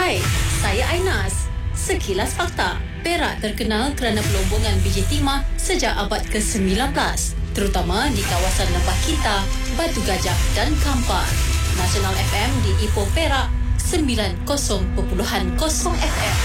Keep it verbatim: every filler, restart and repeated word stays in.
Hai, saya Ainas. Sekilas fakta. Perak terkenal kerana pelombongan biji timah sejak abad ke sembilan belas, terutama di kawasan Lembah Kita, Batu Gajah dan Kampar. Nasional F M di Ipoh Perak sembilan puluh kosong F M.